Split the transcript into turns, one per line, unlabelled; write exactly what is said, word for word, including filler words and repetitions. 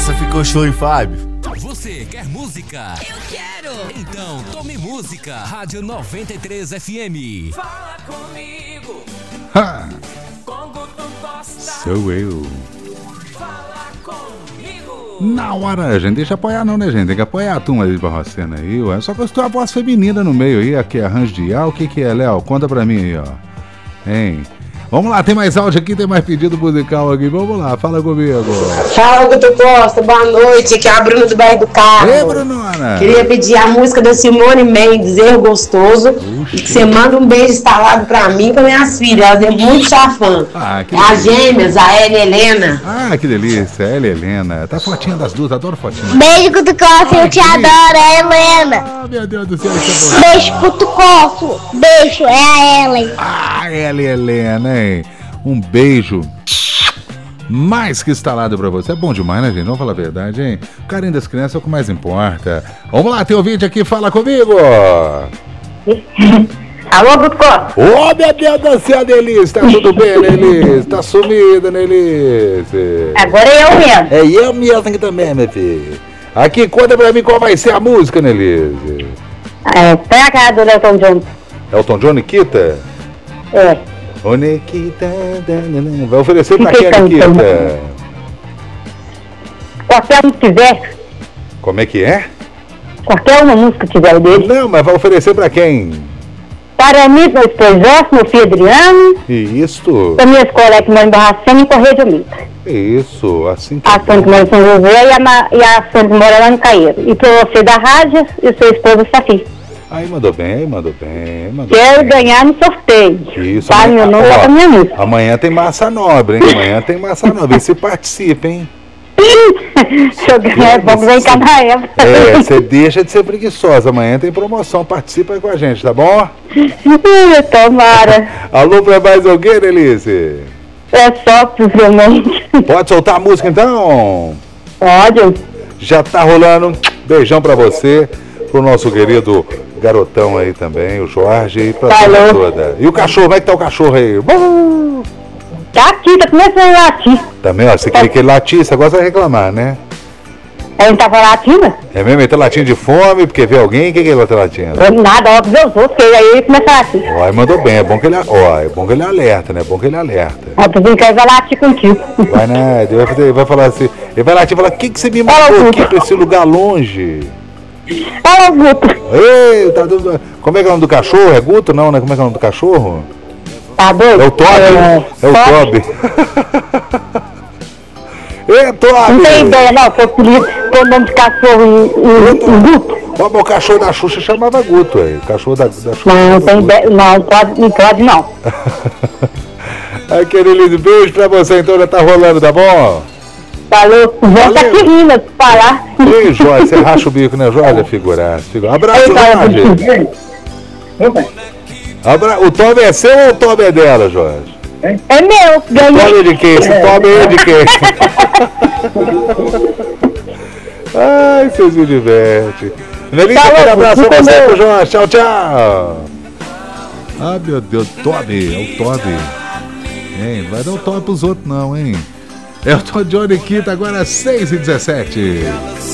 Essa ficou show, hein, Fábio?
Você quer música? Eu quero! Então tome música. Rádio noventa e três F M.
Fala comigo.
Ha!
Com Guto Costa.
Sou eu.
Fala comigo.
Na hora, gente, deixa apoiar não, né, gente? Tem que apoiar a turma de Barrocena aí, ué. Só que eu estou a voz feminina no meio aí, aqui é arranjo de ar. O que que é, Léo? Conta pra mim aí, ó. Hein? Vamos lá, tem mais áudio aqui, tem mais pedido musical aqui. Vamos lá, fala comigo.
Fala, Guto Costa, boa noite. Aqui é a Bruna do bairro do Carmo.
Ei, Brunona.
Queria pedir a música da Simone Mendes, Erro Gostoso. Puxa. E que você manda um beijo instalado pra mim e pra minhas filhas. Elas é muito sua fã.
Ah, que
As gêmeas, a Ela e a Helena.
Ah, que delícia. Ela e Helena. Tá fotinha das duas, adoro fotinha.
Beijo, Guto Costa, eu te adoro, é a Helena.
Ah, meu Deus do céu, isso é
bom. Beijo, Guto Costa. Beijo, é a Ellen.
Ah, Ela e Helena, hein? Um beijo mais que instalado pra você. É bom demais, né, gente? Vamos falar a verdade, hein? O carinho das crianças é o que mais importa. Vamos lá, tem ouvinte aqui, fala comigo.
Alô, Guto Costa.
Ô, oh, meu Deus do céu, Denise. Tá tudo bem, Denise? Tá sumida, Denise.
Agora é eu mesmo.
É eu mesmo aqui também, meu filho. Aqui, conta pra mim qual vai ser a música, Denise.
É, tem a cara do Elton John.
Elton John, Nikita?
É.
Ô, Nikita, vai oferecer pra quem, Nikita?
Qualquer um que tiver.
Como é que é?
Qualquer uma música que tiver dele.
Não, mas vai oferecer pra quem?
Para mim, meu esposo Jorge, meu filho Adriano.
Isso.
Para minhas colegas que moram em Barracena e Correio de Omita.
Isso, assim que...
A Sônia que mora em São José e a, Ma... e a Sônia que mora lá no Caeiro. E para você da rádio e o seu esposo Safi.
Aí mandou bem, mandou bem, mandou
Quero
bem.
ganhar no sorteio.
Isso.
Tá, meu nome tá pra minha música.
Amanhã tem massa nobre, hein? Amanhã tem massa nobre. E você participa, hein?
Se eu ganhar, vamos ver em cada época.
É, você deixa de ser preguiçosa. Amanhã tem promoção. Participa aí com a gente, tá bom?
Tomara.
Alô pra mais alguém, Denise?
É só, possivelmente.
Pode soltar a música, então?
Pode.
Já tá rolando. Beijão pra você. Pro nosso querido garotão aí também, o Jorge, e pra turma toda. E o cachorro, como é que tá o cachorro aí?
Tá aqui, tá começando a latir.
Também, ó, você queria que ele latisse, você gosta de reclamar, né?
Ele não tava latindo?
É mesmo? Ele tá latindo de fome, porque vê alguém, quem que ele tá latindo?
Nada, ó, ver os outros, que aí ele começa a latir.
Ó, mandou bem, é bom que ele, ó, é bom que ele alerta, né? É bom que ele alerta.
Ó, tô brincando, ele vai latir contigo.
Vai, né? Ele vai, fazer, ele vai falar assim, ele vai latir e falar, o que que você me mandou aqui pra esse lugar longe?
Fala, Guto.
Ei, tá tudo... Como é que é o nome do cachorro? É Guto? Não, né? Como é que é o nome do cachorro?
Tá doido?
É o Toby? É, é o Toby. Ei, Toby!
Não tem ideia, não, que eu queria ter o nome de cachorro em Guto.
O cachorro da Xuxa chamava Guto, aí. O cachorro da, da Xuxa.
Não, não tem ideia, não, pode, não pode, não.
Aí, querido, beijo pra você, então, já tá rolando, tá bom?
Falou, o Jorge tá aqui rindo, pra falar.
Ei, Jorge, você racha o bico, né, Jorge? Figuraça. Figura. Abraço, Jorge. Abra... O Toby é seu ou o Toby é dela, Jorge?
É meu, ganhei.
O Toby é de quem? Esse Toby é de quem? Ai, vocês me divertem. Nelinha, um abraço pra você, Jorge. Tchau, tchau. Ah, meu Deus, Toby, é o Toby. Hein, vai dar um Toby pros outros não, hein? É o Johnny Quinta, agora seis e dezessete.